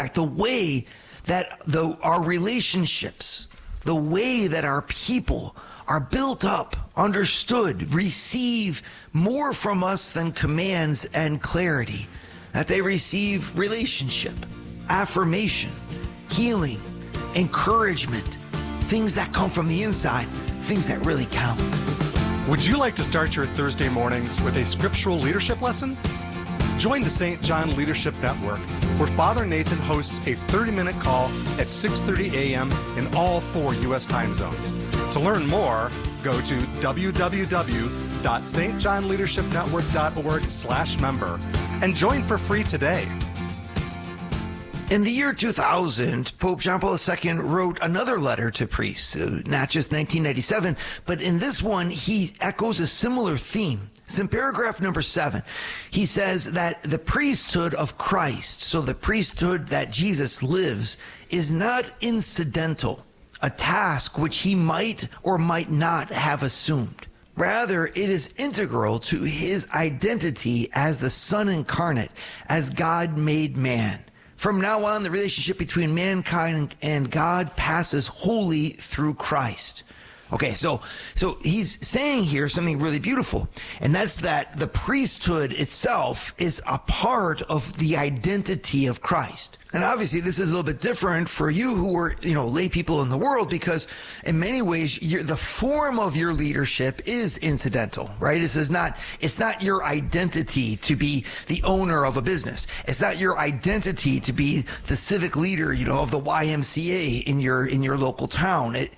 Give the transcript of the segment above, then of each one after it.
the way that our relationships, the way that our people are built up, understood, receive more from us than commands and clarity, that they receive relationship, affirmation, healing, encouragement, things that come from the inside, things that really count. Would you like to start your Thursday mornings with a scriptural leadership lesson? Join the St. John Leadership Network, where Father Nathan hosts a 30-minute call at 6:30 a.m. in all 4 U.S. time zones. To learn more, go to www.stjohnleadershipnetwork.org/member and join for free today. In the year 2000, Pope John Paul II wrote another letter to priests, not just 1997, but in this one, he echoes a similar theme. It's in paragraph number 7. He says that the priesthood of Christ, so the priesthood that Jesus lives, is not incidental, a task which he might or might not have assumed. Rather, it is integral to his identity as the Son incarnate, as God made man. From now on, the relationship between mankind and God passes wholly through Christ. Okay, so he's saying here something really beautiful, and that's that the priesthood itself is a part of the identity of Christ. And obviously, this is a little bit different for you who are, lay people in the world, because in many ways, the form of your leadership is incidental, right? It's not your identity to be the owner of a business. It's not your identity to be the civic leader, of the YMCA in your local town. And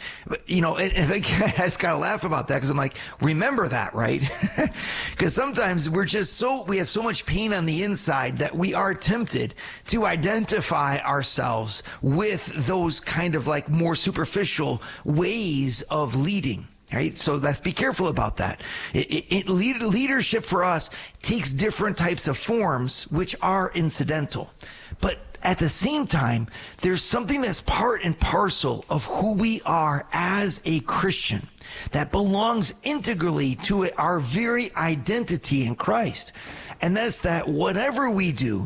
I think I just gotta laugh about that, because I'm like, remember that, right? Because sometimes we have so much pain on the inside that we are tempted to identify ourselves with those kind of like more superficial ways of leading. Right? So let's be careful about that. Leadership for us takes different types of forms, which are incidental. But at the same time, there's something that's part and parcel of who we are as a Christian that belongs integrally to our very identity in Christ. And that's that whatever we do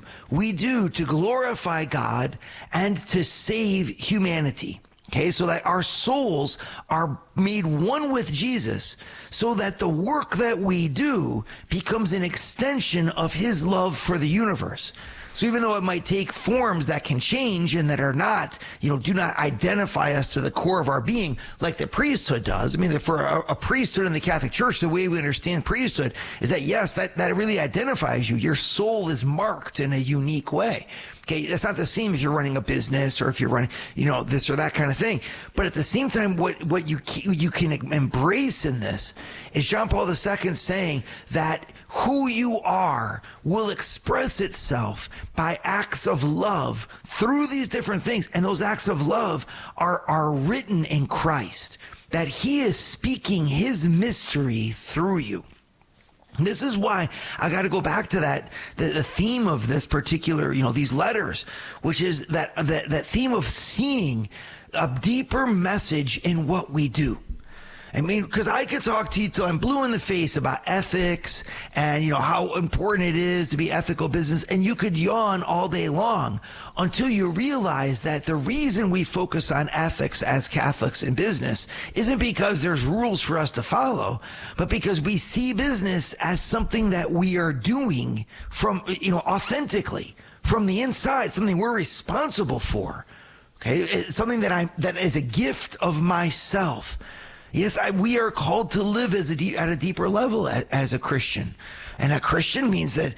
to glorify God and to save humanity. Okay, so that our souls are made one with Jesus, so that the work that we do becomes an extension of his love for the universe. So even though it might take forms that can change and that are not, do not identify us to the core of our being, like the priesthood does. I mean, for a priesthood in the Catholic Church, the way we understand priesthood is that, yes, that really identifies you. Your soul is marked in a unique way. Okay, that's not the same if you're running a business or if you're running, this or that kind of thing. But at the same time, what you can embrace in this is John Paul II saying that who you are will express itself by acts of love through these different things. And those acts of love are written in Christ, that he is speaking his mystery through you. This is why I got to go back to that, the theme of this particular, these letters, which is that theme of seeing a deeper message in what we do. I mean, because I could talk to you till I'm blue in the face about ethics and, how important it is to be ethical business. And you could yawn all day long until you realize that the reason we focus on ethics as Catholics in business isn't because there's rules for us to follow, but because we see business as something that we are doing from, authentically from the inside, something we're responsible for. Okay. It's something that is a gift of myself. Yes, we are called to live at a deeper level as a Christian. And a Christian means that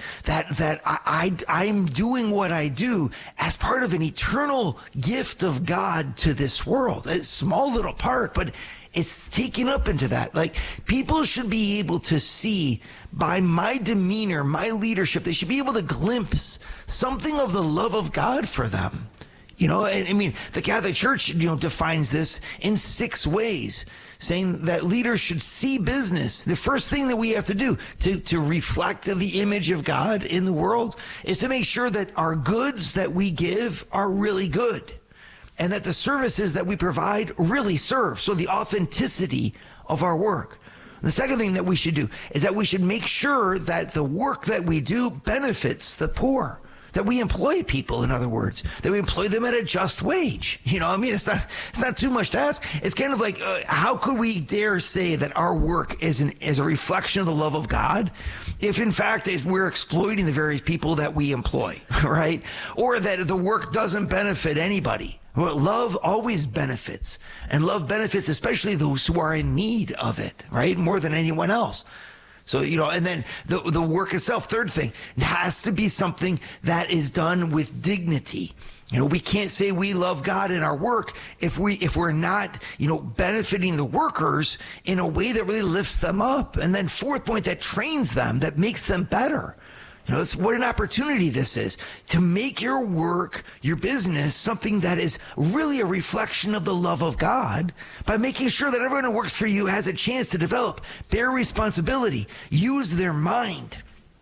I'm doing what I do as part of an eternal gift of God to this world. It's a small little part, but it's taken up into that. Like, people should be able to see by my demeanor, my leadership, they should be able to glimpse something of the love of God for them. I mean, the Catholic Church, defines this in 6 ways, saying that leaders should see business. The first thing that we have to do to reflect the image of God in the world is to make sure that our goods that we give are really good and that the services that we provide really serve. So the authenticity of our work. The second thing that we should do is that we should make sure that the work that we do benefits the poor. that we employ people, in other words, that we employ them at a just wage. It's not too much to ask. It's kind of like, how could we dare say that our work is a reflection of the love of God if in fact if we're exploiting the very people that we employ, right? Or that the work doesn't benefit anybody. Well, love always benefits, and love benefits especially those who are in need of it, right? More than anyone else. So, and then the work itself, third thing, it has to be something that is done with dignity. We can't say we love God in our work if we're not, benefiting the workers in a way that really lifts them up. And then fourth point, that trains them, that makes them better. What an opportunity this is to make your work, your business, something that is really a reflection of the love of God by making sure that everyone who works for you has a chance to develop, bear responsibility, use their mind.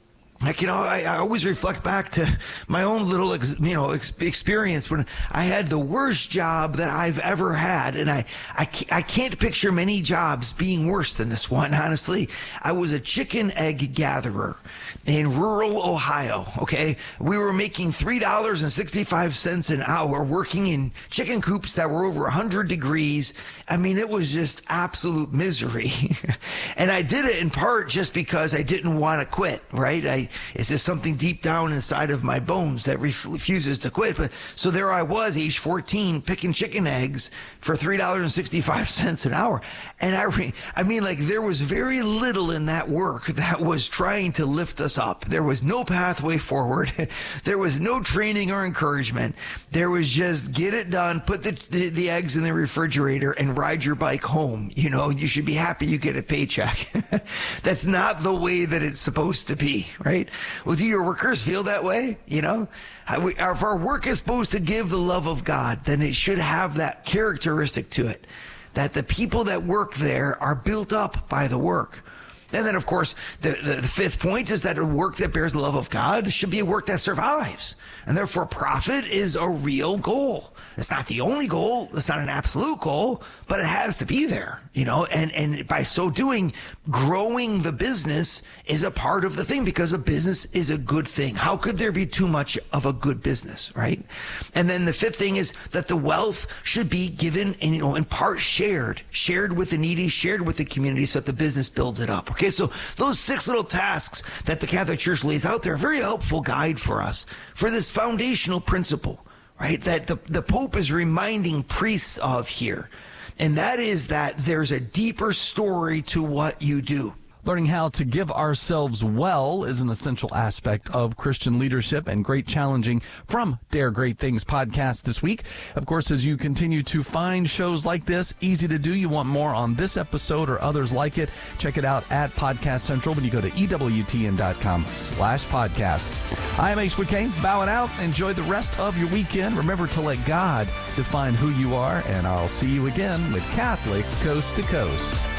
I always reflect back to my own little, experience when I had the worst job that I've ever had. And I can't picture many jobs being worse than this one, honestly. I was a chicken egg gatherer in rural Ohio, okay? We were making $3.65 an hour working in chicken coops that were over 100 degrees. It was just absolute misery. And I did it in part just because I didn't want to quit, right? It's just something deep down inside of my bones that refuses to quit. But so there I was, age 14, picking chicken eggs for $3.65 an hour. And there was very little in that work that was trying to lift us up. There was no pathway forward. There was no training or encouragement. There was just get it done, put the eggs in the refrigerator and ride your bike home. You should be happy you get a paycheck. That's not the way that it's supposed to be, right? Well, do your workers feel that way? If our work is supposed to give the love of God, then it should have that characteristic to it, that the people that work there are built up by the work. And then, of course, the fifth point is that a work that bears the love of God should be a work that survives. And therefore, profit is a real goal. It's not the only goal. It's not an absolute goal, but it has to be there, and by so doing, growing the business is a part of the thing because a business is a good thing. How could there be too much of a good business, right? And then the fifth thing is that the wealth should be given and, in part shared with the needy, shared with the community so that the business builds it up. Okay, so those 6 little tasks that the Catholic Church lays out there are a very helpful guide for us for this foundational principle, right, that the Pope is reminding priests of here. And that is that there's a deeper story to what you do. Learning how to give ourselves well is an essential aspect of Christian leadership and great challenging from Dare Great Things podcast this week. Of course, as you continue to find shows like this, easy to do. You want more on this episode or others like it, check it out at Podcast Central when you go to EWTN.com/podcast. I am Ace McCain, bowing out. Enjoy the rest of your weekend. Remember to let God define who you are, and I'll see you again with Catholics Coast to Coast.